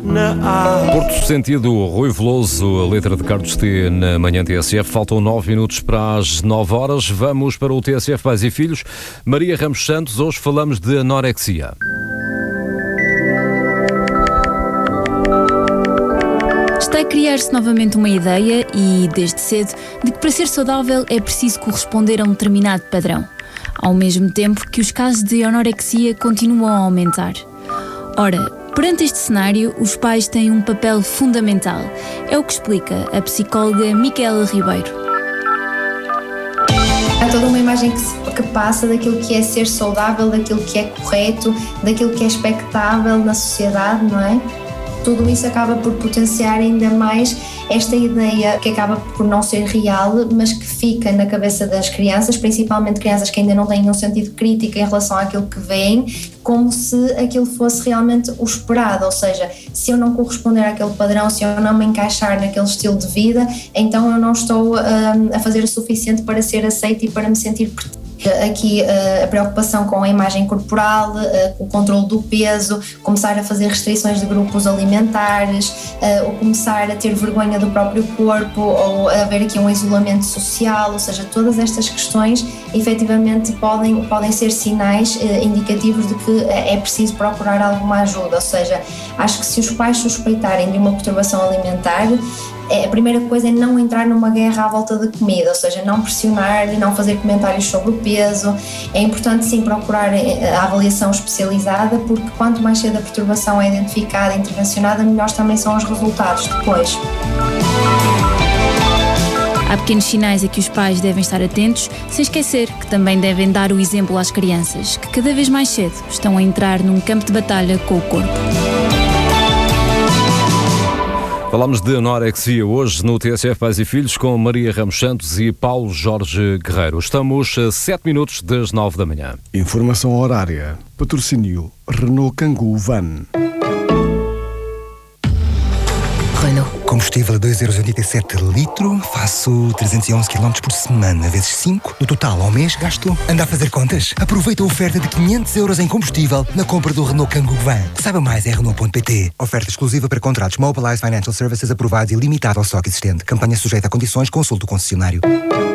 Porto sentido Rui Veloso, a letra de Carlos T na manhã TSF. Faltam 9 minutos para as 9 horas. Vamos para o TSF Pais e Filhos. Maria Ramos Santos, hoje falamos de anorexia. Está a criar-se novamente uma ideia, e desde cedo, de que para ser saudável é preciso corresponder a um determinado padrão, ao mesmo tempo que os casos de anorexia continuam a aumentar. Ora, perante este cenário, os pais têm um papel fundamental. É o que explica a psicóloga Micaela Ribeiro. Há toda uma imagem que passa daquilo que é ser saudável, daquilo que é correto, daquilo que é expectável na sociedade, não é? Tudo isso acaba por potenciar ainda mais esta ideia que acaba por não ser real, mas que fica na cabeça das crianças, principalmente crianças que ainda não têm um sentido crítico em relação àquilo que veem, como se aquilo fosse realmente o esperado, ou seja, se eu não corresponder àquele padrão, se eu não me encaixar naquele estilo de vida, então eu não estou a fazer o suficiente para ser aceito e para me sentir pertencente. Aqui a preocupação com a imagem corporal, o controle do peso, começar a fazer restrições de grupos alimentares, ou começar a ter vergonha do próprio corpo, ou haver aqui um isolamento social, ou seja, todas estas questões efetivamente podem ser sinais indicativos de que é preciso procurar alguma ajuda. Ou seja, acho que se os pais suspeitarem de uma perturbação alimentar, a primeira coisa é não entrar numa guerra à volta da comida, ou seja, não pressionar, não fazer comentários sobre o peso. É importante sim procurar a avaliação especializada, porque quanto mais cedo a perturbação é identificada e intervencionada, melhores também são os resultados depois. Há pequenos sinais a que os pais devem estar atentos, sem esquecer que também devem dar o exemplo às crianças, que cada vez mais cedo estão a entrar num campo de batalha com o corpo. Falamos de anorexia hoje no TSF Pais e Filhos com Maria Ramos Santos e Paulo Jorge Guerreiro. Estamos a 7 minutos das 9 da manhã. Informação horária. Patrocínio Renault Kangoo Van. Renault. Combustível a 2,87 € litro, faço 311 km por semana, vezes 5. No total, ao mês, gasto. Anda a fazer contas? Aproveita a oferta de 500 € em combustível na compra do Renault Kangoo Van. Saiba mais em Renault.pt. Oferta exclusiva para contratos Mobilize Financial Services aprovados e limitada ao estoque existente. Campanha sujeita a condições, consulte o concessionário.